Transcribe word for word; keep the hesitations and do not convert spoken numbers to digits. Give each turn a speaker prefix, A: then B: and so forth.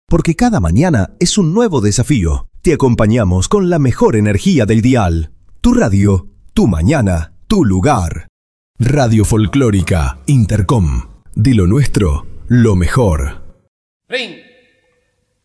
A: Porque cada mañana es un nuevo desafío. Te acompañamos con la mejor energía del dial. Tu radio, tu mañana, tu lugar. Radio Folclórica Intercom. De lo nuestro, lo mejor.
B: Ring.